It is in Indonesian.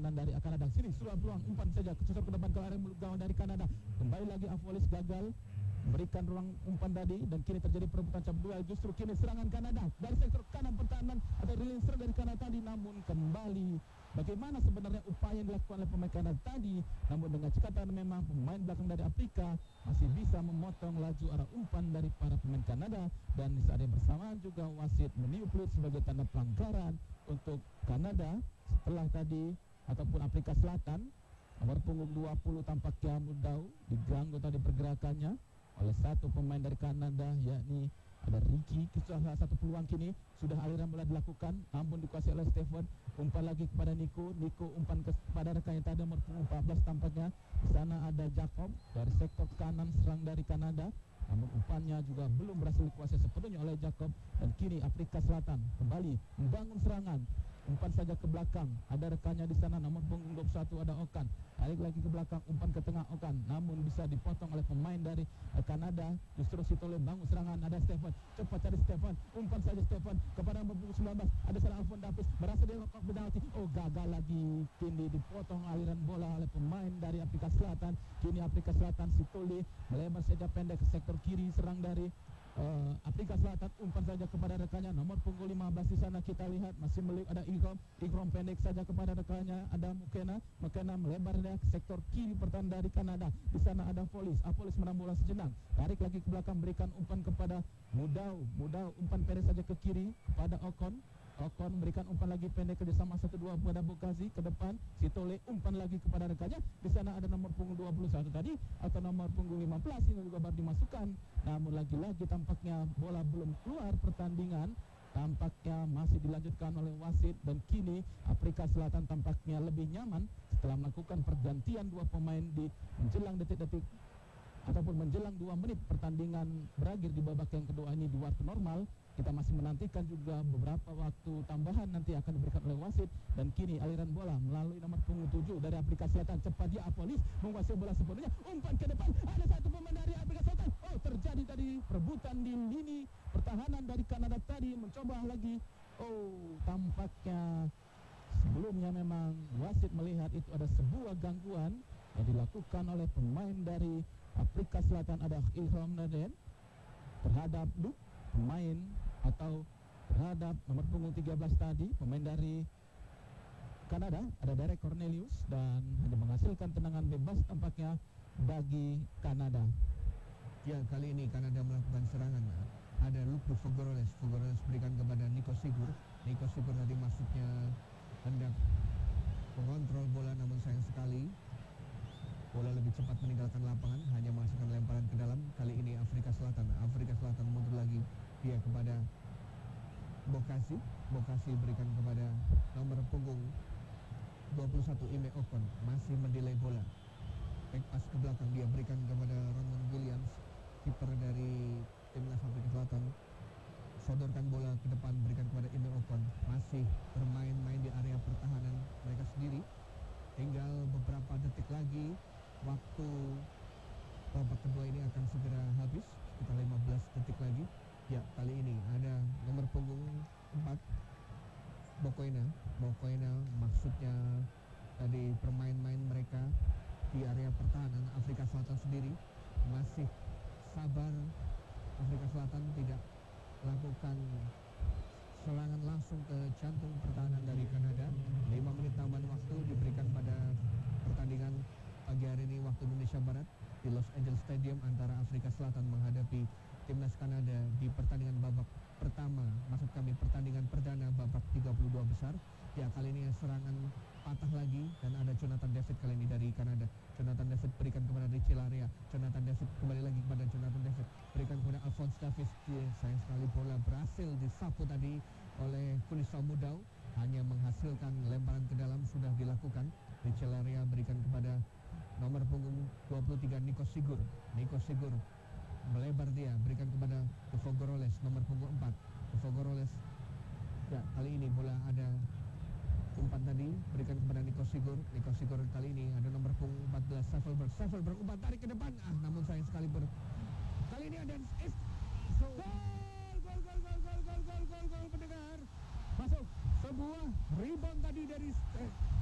pertahanan dari Kanada. Sini sudah peluang umpan saja kecosor ke depan ke area mulut gawang dari Kanada. Kembali lagi Avolis gagal berikan ruang umpan tadi dan kini terjadi perebutan cap duel. Justru kini serangan Kanada dari sektor kanan pertahanan atau rilis serang dari Kanada tadi, namun kembali bagaimana sebenarnya upaya yang dilakukan oleh pemain Kanada tadi, namun dengan catatan memang pemain belakang dari Afrika masih bisa memotong laju arah umpan dari para pemain Kanada, dan di saat yang bersamaan juga wasit meniup peluit sebagai tanda pelanggaran untuk Kanada setelah tadi ataupun Afrika Selatan. Nomor punggung 20 tampaknya Mudau diganggu tadi pergerakannya oleh satu pemain dari Kanada, yakni ada Ricky. Salah satu peluang kini sudah aliran bola dilakukan, namun dikuasai oleh Stephen. Umpan lagi kepada Nico umpan kepada rekannya tadi nomor punggung 14 tampaknya. Di sana ada Jacob dari sektor kanan serang dari Kanada, namun umpannya juga belum berhasil dikuasai sepenuhnya oleh Jacob. Dan kini Afrika Selatan kembali membangun serangan. Umpan saja ke belakang, ada rekannya di sana nomor punggung 21 ada Okan. Tarik lagi ke belakang, umpan ke tengah Okan, namun bisa dipotong oleh pemain dari Kanada. Justru Sitole bangun serangan, ada Stephen, cepat cari Stephen, umpan saja Stephen kepada nomor punggung 19, ada salah Alfon Davis, berhasil dilakukan penalti. Oh, gagal lagi, kini dipotong aliran bola oleh pemain dari Afrika Selatan. Kini Afrika Selatan Sitole melebar saja pendek ke sektor kiri serang dari Afrika Selatan. Umpan saja kepada rekannya nomor punggung 15. Di sana kita lihat masih ada Ikrom pendek saja kepada rekannya, ada Mukena melebar dia ke sektor kiri pertahanan dari Kanada. Di sana ada Avolis menang bola sejenak, tarik lagi ke belakang, berikan umpan kepada Mudau umpan pendek saja ke kiri kepada Okon berikan umpan lagi pendek kerjasama 1-2 kepada Bokasi ke depan. Sitole umpan lagi kepada rekannya. Di sana ada nomor punggung 21 tadi atau nomor punggung 15 ini juga baru dimasukkan. Namun lagi-lagi tampaknya bola belum keluar pertandingan. Tampaknya masih dilanjutkan oleh wasit, dan kini Afrika Selatan tampaknya lebih nyaman setelah melakukan pergantian dua pemain di menjelang detik-detik ataupun menjelang 2 menit pertandingan berakhir di babak yang kedua ini di waktu normal. Kita masih menantikan juga beberapa waktu tambahan nanti akan diberikan oleh wasit. Dan kini aliran bola melalui nomor punggung 7 dari Afrika Selatan. Cepat dia Avolis menguasai bola sepenuhnya, umpan ke depan, ada satu pemain dari Afrika Selatan. Oh, terjadi tadi perebutan di lini pertahanan dari Kanada tadi, mencoba lagi. Oh, tampaknya sebelumnya memang wasit melihat itu ada sebuah gangguan yang dilakukan oleh pemain dari Afrika Selatan, ada Ilham Naden terhadap pemain atau terhadap nomor punggung 13 tadi, pemain dari Kanada, ada Derek Cornelius, dan hanya menghasilkan tendangan bebas tampaknya bagi Kanada. Ya, kali ini Kanada melakukan serangan. Ada Luke Fogoroles berikan kepada Nico Sigur tadi maksudnya hendak mengontrol bola, namun sayang sekali bola lebih cepat meninggalkan lapangan, hanya menghasilkan lemparan ke dalam. Kali ini Afrika Selatan mundur lagi, dia kepada Bokasi berikan kepada nomor punggung 21 Ime Okon, masih mendelay bola. Back pass ke belakang, dia berikan kepada Ronan Williams, kiper dari timnas Afrika Selatan. Sodorkan bola ke depan, berikan kepada Ime Okon, masih bermain-main di area pertahanan mereka sendiri. Tinggal beberapa detik lagi waktu babak kedua ini akan segera habis, sekitar 15 detik lagi. Ya, kali ini ada nomor punggung 4 Bokoena maksudnya tadi bermain-main mereka di area pertahanan Afrika Selatan sendiri. Masih sabar Afrika Selatan, tidak lakukan serangan langsung ke jantung pertahanan dari Kanada. 5 menit tambahan waktu diberikan pada pertandingan pagi hari ini waktu Indonesia Barat di Los Angeles Stadium antara Afrika Selatan menghadapi timnas Kanada di pertandingan babak pertama, pertandingan perdana babak 32 besar. Ya, kali ini serangan patah lagi dan ada Jonathan David kali ini dari Kanada. Jonathan David berikan kepada Richie Laryea. Jonathan David kembali lagi kepada Jonathan David, berikan kepada Alphonse Davies. Sayang sekali bola berhasil disapu tadi oleh Kunisau Mudau, hanya menghasilkan lemparan ke dalam sudah dilakukan. Richie Laryea berikan kepada nomor punggung 23 Nico Sigur melebar, dia berikan kepada Fogoroles nomor punggung 4 Fogoroles. Ya, kali ini bola ada umpan tadi berikan kepada Nico Sigur kali ini ada nomor punggung 14 Safelberg umpan tarik ke depan, namun sayang sekali kali ini ada gol pendengar, masuk sebuah rebound tadi dari